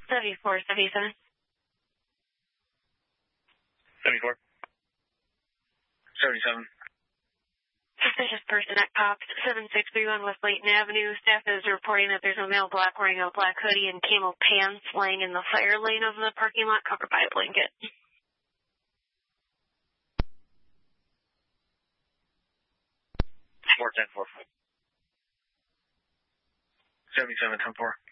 7477. 74. 77. Suspicious person at Cops 7631 West Layton Avenue. Staff is reporting that there's a male black wearing a black hoodie and camo pants laying in the fire lane of the parking lot covered by a blanket. 410-4. 77-10-4.